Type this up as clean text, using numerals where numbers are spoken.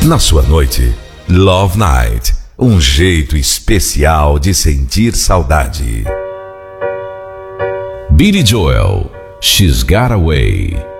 Na sua noite, Love Night, um jeito especial de sentir saudade. Billy Joel, She's Got Away.